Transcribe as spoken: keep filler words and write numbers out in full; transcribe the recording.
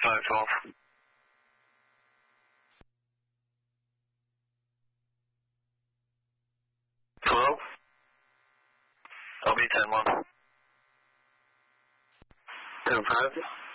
five twelve. Hello? L B ten one. ten five.